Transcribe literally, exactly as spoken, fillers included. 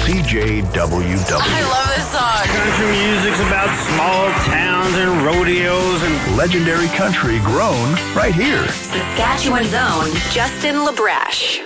C J W W. I love this song. Country music's about small towns and rodeos and legendary country grown right here. Saskatchewan's own Justin LaBrash.